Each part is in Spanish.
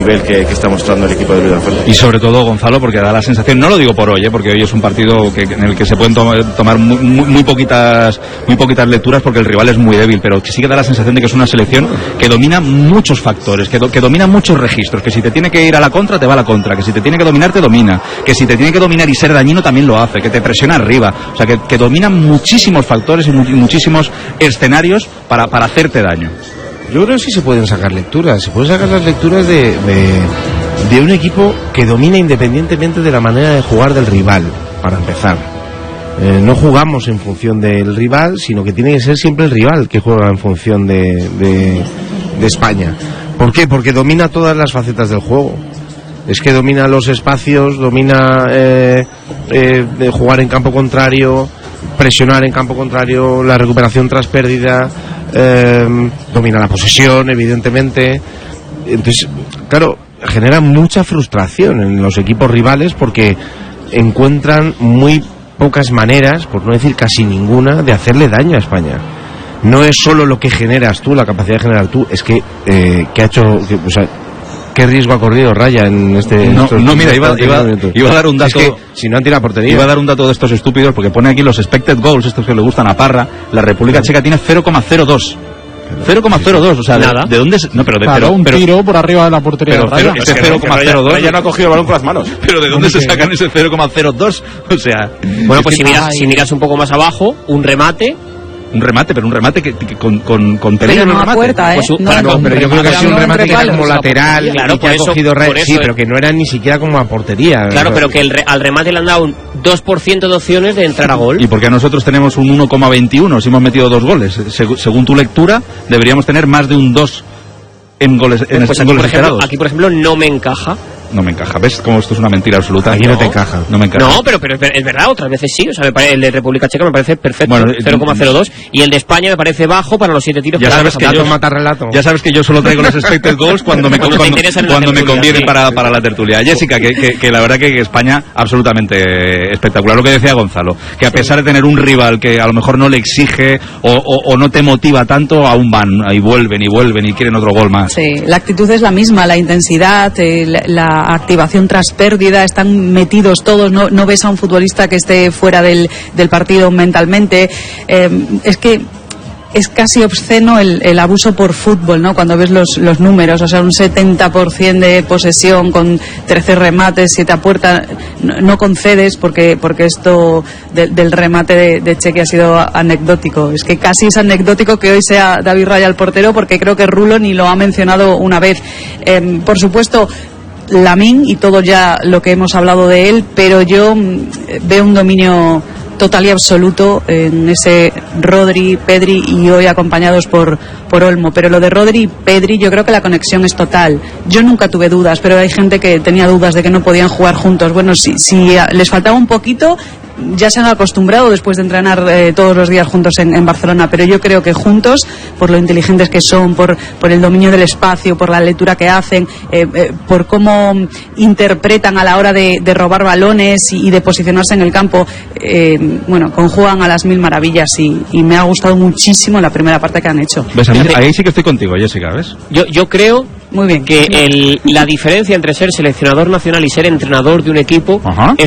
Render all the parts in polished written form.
nivel que está mostrando el equipo de Luis Alfonso. Y sobre todo, Gonzalo, porque da la sensación, no lo digo por hoy, porque hoy es un partido en el que se pueden tomar muy poquitas lecturas porque el rival es muy débil, pero que sí que da la sensación de que es una selección que domina muchos factores, que domina muchos registros, que si te tiene que ir a la contra, te va a la contra, que si te tiene que dominar, te domina, que si te tiene que dominar y ser dañino, también lo hace, que te presiona arriba, o sea, que domina muchísimos factores y muchísimos escenarios para hacerte daño. Yo creo que sí se pueden sacar lecturas. Se pueden sacar las lecturas de un equipo que domina independientemente de la manera de jugar del rival, para empezar. No jugamos en función del rival, sino que tiene que ser siempre el rival que juega en función de España. ¿Por qué? Porque domina todas las facetas del juego. Es que domina los espacios, domina jugar en campo contrario, presionar en campo contrario, la recuperación tras pérdida, domina la posesión, evidentemente. Entonces, claro, genera mucha frustración en los equipos rivales porque encuentran muy pocas maneras, por no decir casi ninguna, de hacerle daño a España. No es solo lo que generas tú, la capacidad de generar tú, es que ha hecho, o sea, ¿qué riesgo ha corrido Raya en este? Mira, iba a dar un dato. Es que si no han tirado portería. Iba a dar un dato de estos estúpidos porque pone aquí los expected goals, estos que le gustan a Parra. La República Checa tiene 0,02. 0,02, o sea, ¿de dónde? No, pero un tiro por arriba de la portería de Raya. Ese 0,02 Raya no ha cogido el balón con las manos. Pero ¿de dónde se sacan ese 0,02? O sea, bueno, pues si miras un poco más abajo, un remate, pero un remate que con Pereira no remate. Puerta, pues, pero yo creo que ha sido un remate que era como lateral, claro, y que ha cogido sí, pero que no era ni siquiera como a portería. Claro, pero que al remate le han dado un 2% de opciones de entrar a gol. Y porque nosotros tenemos un 1,21 si hemos metido 2 goles. Según tu lectura, deberíamos tener más de un 2 en goles, en pues goles esperados. Aquí, por ejemplo, no me encaja. No me encaja. ¿Ves cómo esto es una mentira absoluta? Aquí no te encaja. No me encaja. No, pero es verdad, otras veces sí. O sea, el de República Checa me parece perfecto, bueno, 0,02. Y el de España me parece bajo para los 7 tiros. Ya sabes que yo solo traigo los expected goals cuando me conviene para la tertulia. Jessica, que la verdad que España absolutamente espectacular. Lo que decía Gonzalo, que a pesar de tener un rival que a lo mejor no le exige o no te motiva tanto, aún van y vuelven y quieren otro gol más. Sí, la actitud es la misma, la intensidad, la activación tras pérdida, están metidos todos, no ves a un futbolista que esté fuera del partido mentalmente. Es que es casi obsceno el abuso por fútbol, ¿no? Cuando ves los números, o sea, un 70% de posesión con 13 remates, 7 a puerta, no concedes porque esto del remate de Cheque ha sido anecdótico. Es que casi es anecdótico que hoy sea David Raya el portero, porque creo que Rulo ni lo ha mencionado una vez. Por supuesto, Lamine y todo ya lo que hemos hablado de él, pero yo veo un dominio total y absoluto en ese Rodri, Pedri y hoy acompañados por Olmo. Pero lo de Rodri y Pedri, yo creo que la conexión es total. Yo nunca tuve dudas, pero hay gente que tenía dudas de que no podían jugar juntos. Bueno, si les faltaba un poquito, ya se han acostumbrado después de entrenar todos los días juntos en Barcelona, pero yo creo que juntos, por lo inteligentes que son, por el dominio del espacio, por la lectura que hacen, por cómo interpretan a la hora de robar balones y de posicionarse en el campo, bueno, conjugan a las mil maravillas y me ha gustado muchísimo la primera parte que han hecho. ¿Ves? Ahí sí que estoy contigo, Jessica, ¿ves? Yo creo muy bien que la diferencia entre ser seleccionador nacional y ser entrenador de un equipo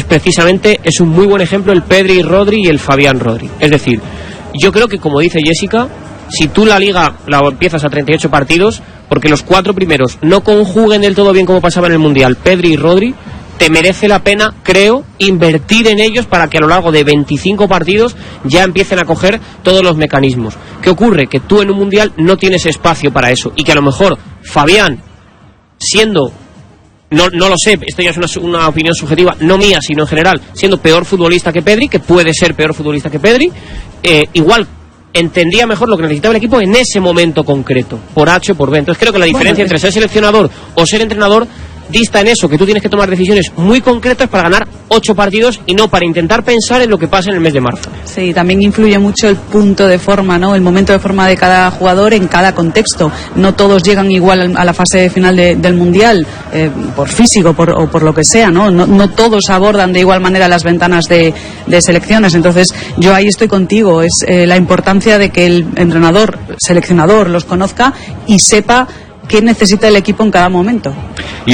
es un muy buen ejemplo el Pedri y Rodri y el Fabián Rodri. Es decir, yo creo que, como dice Jessica, si tú la liga la empiezas a 38 partidos, porque los 4 primeros no conjuguen del todo bien como pasaba en el Mundial, Pedri y Rodri, te merece la pena, creo, invertir en ellos para que a lo largo de 25 partidos ya empiecen a coger todos los mecanismos. ¿Qué ocurre? Que tú en un Mundial no tienes espacio para eso y que a lo mejor Fabián, siendo, no lo sé, esto ya es una opinión subjetiva, no mía, sino en general, siendo peor futbolista que Pedri, que puede ser peor futbolista que Pedri, igual entendía mejor lo que necesitaba el equipo en ese momento concreto, por H o por B. Entonces creo que la diferencia entre ser seleccionador o ser entrenador dista en eso, que tú tienes que tomar decisiones muy concretas para ganar 8 partidos y no para intentar pensar en lo que pasa en el mes de marzo. Sí, también influye mucho el punto de forma, ¿no? El momento de forma de cada jugador en cada contexto. No todos llegan igual a la fase final del Mundial, por físico o por lo que sea, ¿no? No todos abordan de igual manera las ventanas de selecciones. Entonces yo ahí estoy contigo, es la importancia de que el entrenador, seleccionador, los conozca y sepa qué necesita el equipo en cada momento.